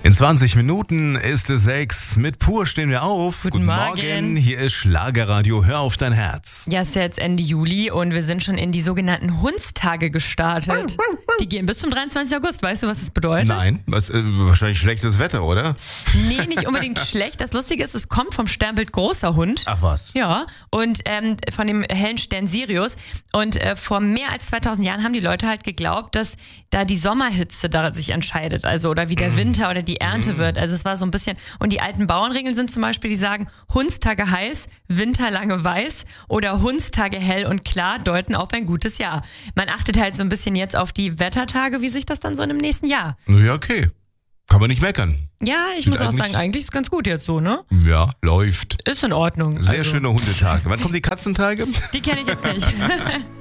In 20 Minuten ist es 6. Mit Pur stehen wir auf. Guten Morgen. Hier ist Schlagerradio. Hör auf dein Herz. Ja, ist ja jetzt Ende Juli und wir sind schon in die sogenannten Hundstage gestartet. Die gehen bis zum 23. August. Weißt du, was das bedeutet? Nein, wahrscheinlich schlechtes Wetter, oder? Nee, nicht unbedingt schlecht. Das Lustige ist, es kommt vom Sternbild Großer Hund. Ach was. Ja, und von dem hellen Stern Sirius. Und vor mehr als 2000 Jahren haben die Leute halt geglaubt, dass da die Sommerhitze da sich entscheidet. Also oder wie der Winter oder die Ernte wird. Also es war so ein bisschen. Und die alten Bauernregeln sind zum Beispiel, die sagen, Hundstage heiß, Winterlange weiß oder Hundstage hell und klar deuten auf ein gutes Jahr. Man achtet halt so ein bisschen jetzt auf die Wettertage, wie sich das dann so in dem nächsten Jahr. Ja, okay. Kann man nicht meckern. Ja, ich muss auch sagen, eigentlich ist es ganz gut jetzt so, ne? Ja, läuft. Ist in Ordnung. Sehr schöne Hundetage. Wann kommen die Katzentage? Die kenne ich jetzt nicht.